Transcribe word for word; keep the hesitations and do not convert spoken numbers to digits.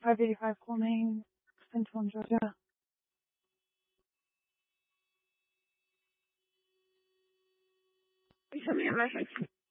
five eighty-five Colmaine, Central, Georgia. You sent me a message.